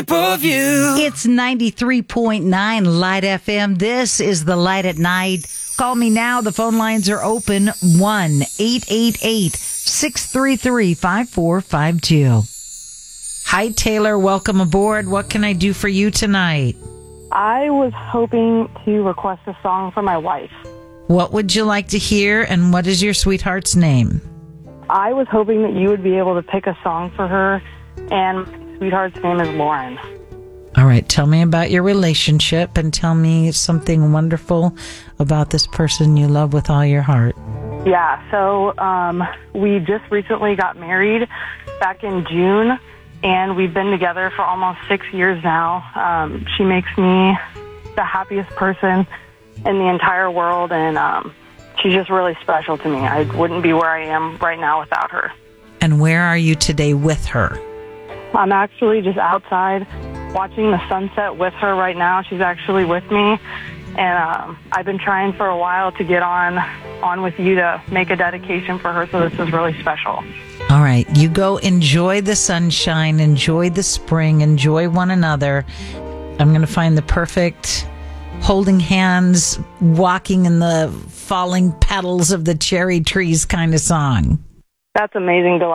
Of you. It's 93.9 Light FM. This is the Light at Night. Call me now. The phone lines are open. 1-888-633-5452. Hi, Taylor. Welcome aboard. What can I do for you tonight? I was hoping to request a song for my wife. What would you like to hear, and what is your sweetheart's name? I was hoping that you would be able to pick a song for her, and my sweetheart's name is Lauren. All right, tell me about your relationship and tell me something wonderful about this person you love with all your heart. Yeah, so we just recently got married back in June, and we've been together for almost 6 years now. She makes me the happiest person in the entire world, and she's just really special to me. I wouldn't be where I am right now without her. And where are you today with her? I'm actually just outside watching the sunset with her right now. She's actually with me, and I've been trying for a while to get on with you to make a dedication for her, so this is really special. All right, you go enjoy the sunshine, enjoy the spring, enjoy one another. I'm going to find the perfect holding hands, walking in the falling petals of the cherry trees kind of song. That's amazing, Delilah.